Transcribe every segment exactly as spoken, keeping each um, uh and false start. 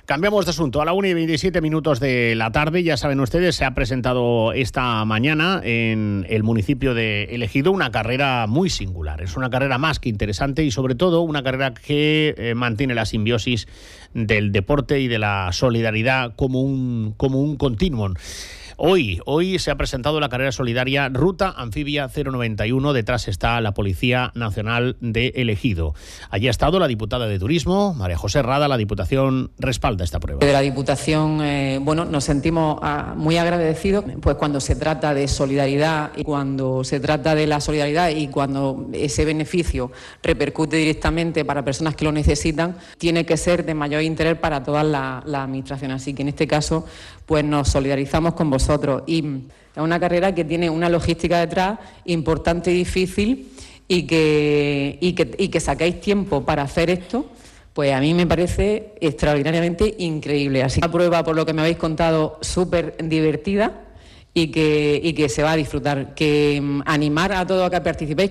Cambiamos de asunto. A la una y veintisiete minutos de la tarde, ya saben ustedes, se ha presentado esta mañana en el municipio de El Ejido una carrera muy singular. Es una carrera más que interesante y sobre todo una carrera que eh, mantiene la simbiosis del deporte y de la solidaridad como un, como un continuum. Hoy, hoy se ha presentado la carrera solidaria Ruta Anfibia cero noventa y uno. Detrás está la Policía Nacional de El Ejido. Allí ha estado la diputada de Turismo, María José Rada. La Diputación respalda esta prueba. De la Diputación, eh, bueno, nos sentimos ah, muy agradecidos, pues cuando se trata de solidaridad y cuando se trata de la solidaridad y cuando ese beneficio repercute directamente para personas que lo necesitan, tiene que ser de mayor interés para todas las la administraciones. Así que en este caso, pues nos solidarizamos con vosotros. Y es una carrera que tiene una logística detrás importante y difícil y que, y que, y que sacáis tiempo para hacer esto, pues a mí me parece extraordinariamente increíble. Así que una prueba, por lo que me habéis contado, súper divertida y que, y que se va a disfrutar. Que um, animar a todos a que participéis.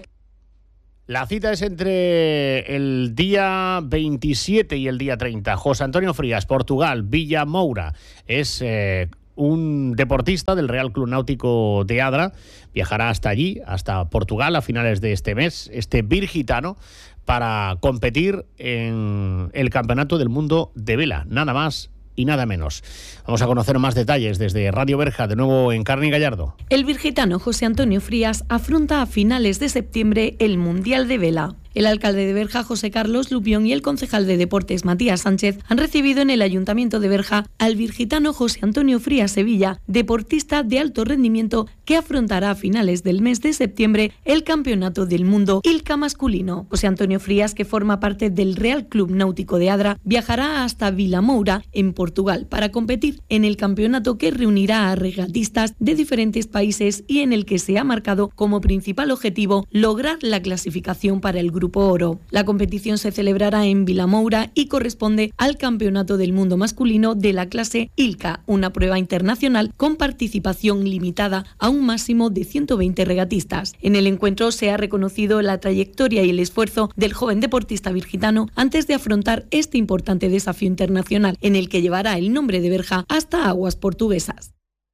La cita es entre el día veintisiete y el día treinta. José Antonio Frías, Portugal, Villa Moura, es eh, un deportista del Real Club Náutico de Adra. Viajará hasta allí, hasta Portugal, a finales de este mes, este virgitano, para competir en el Campeonato del Mundo de Vela, nada más y nada menos. Vamos a conocer más detalles desde Radio Berja, de nuevo en Carni Gallardo. El virgitano José Antonio Frías afronta a finales de septiembre el Mundial de Vela. El alcalde de Berja, José Carlos Lupión, y el concejal de Deportes, Matías Sánchez, han recibido en el Ayuntamiento de Berja al virgitano José Antonio Frías Sevilla, deportista de alto rendimiento que afrontará a finales del mes de septiembre el Campeonato del Mundo I L C A masculino. José Antonio Frías, que forma parte del Real Club Náutico de Adra, viajará hasta Vilamoura, en Portugal, para competir en el campeonato que reunirá a regatistas de diferentes países y en el que se ha marcado como principal objetivo lograr la clasificación para el Grupo Oro. La competición se celebrará en Vilamoura y corresponde al Campeonato del Mundo masculino de la clase I L C A, una prueba internacional con participación limitada a un máximo de ciento veinte regatistas. En el encuentro se ha reconocido la trayectoria y el esfuerzo del joven deportista virgitano antes de afrontar este importante desafío internacional, en el que llevará el nombre de Berja hasta aguas portuguesas.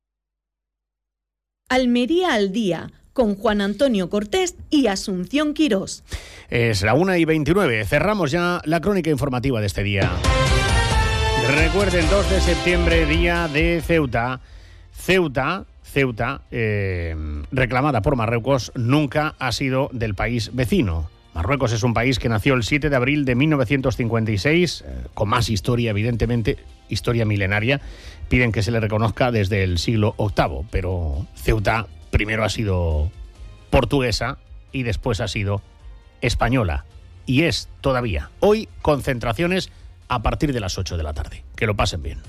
Almería al día, con Juan Antonio Cortés y Asunción Quirós. Es la una y veintinueve. Cerramos ya la crónica informativa de este día. Recuerden, dos de septiembre, día de Ceuta. Ceuta, Ceuta, eh, reclamada por Marruecos, nunca ha sido del país vecino. Marruecos es un país que nació el siete de abril de mil novecientos cincuenta y seis, eh, con más historia, evidentemente, historia milenaria. Piden que se le reconozca desde el siglo octavo, pero Ceuta primero ha sido portuguesa y después ha sido española. Y es todavía. Hoy, concentraciones a partir de las ocho de la tarde. Que lo pasen bien.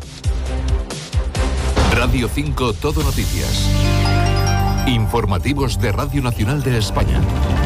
Radio cinco Todo Noticias. Informativos de Radio Nacional de España.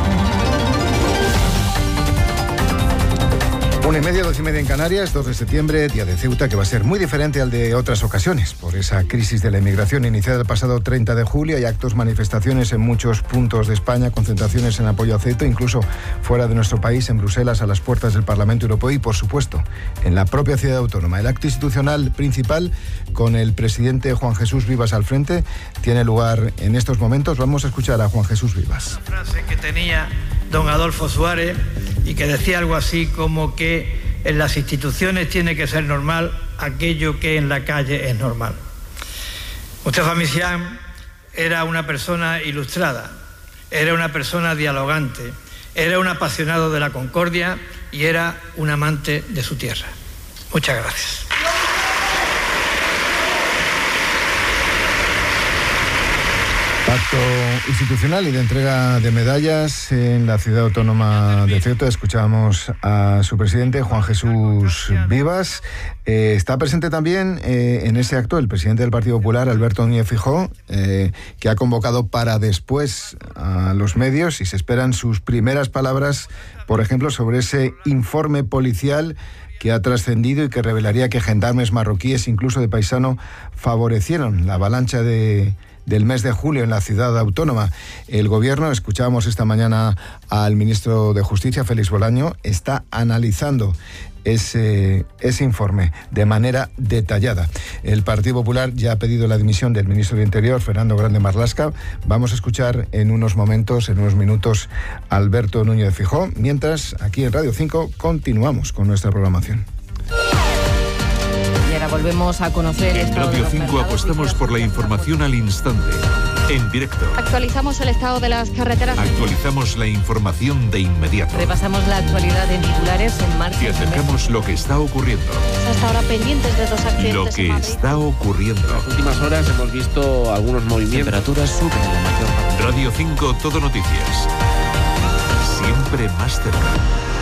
Una y media, doce y media en Canarias, dos de septiembre, día de Ceuta, que va a ser muy diferente al de otras ocasiones. Por esa crisis de la inmigración iniciada el pasado treinta de julio, hay actos, manifestaciones en muchos puntos de España, concentraciones en apoyo a Ceuta, incluso fuera de nuestro país, en Bruselas, a las puertas del Parlamento Europeo y, por supuesto, en la propia ciudad autónoma. El acto institucional principal, con el presidente Juan Jesús Vivas al frente, tiene lugar en estos momentos. Vamos a escuchar a Juan Jesús Vivas. Una frase que tenía don Adolfo Suárez y que decía algo así como que en las instituciones tiene que ser normal aquello que en la calle es normal. Mustafa Misián era una persona ilustrada, era una persona dialogante, era un apasionado de la concordia y era un amante de su tierra. Muchas gracias. Acto institucional y de entrega de medallas en la ciudad autónoma de Ceuta. Escuchamos a su presidente, Juan Jesús Vivas. Eh, está presente también eh, en ese acto el presidente del Partido Popular, Alberto Núñez Feijóo, eh, que ha convocado para después a los medios y se esperan sus primeras palabras, por ejemplo, sobre ese informe policial que ha trascendido y que revelaría que gendarmes marroquíes, incluso de paisano, favorecieron la avalancha de... del mes de julio en la ciudad autónoma. El gobierno, escuchábamos esta mañana al ministro de Justicia, Félix Bolaño, está analizando ese, ese informe de manera detallada. El Partido Popular ya ha pedido la dimisión del ministro de Interior, Fernando Grande Marlaska. Vamos a escuchar en unos momentos, en unos minutos, a Alberto Núñez Feijóo, mientras aquí en Radio cinco continuamos con nuestra programación. Y ahora volvemos a conocer... En Radio cinco apostamos por la información al instante, en directo. Actualizamos el estado de las carreteras. Actualizamos la información de inmediato. Repasamos la actualidad en titulares en marcha. Y acercamos lo que está ocurriendo. Hasta ahora pendientes de dos accidentes. Lo que en Madrid. está ocurriendo. En las últimas horas hemos visto algunos movimientos. Temperaturas suben en la mayor parte. Radio cinco Todo Noticias. Siempre más cerca.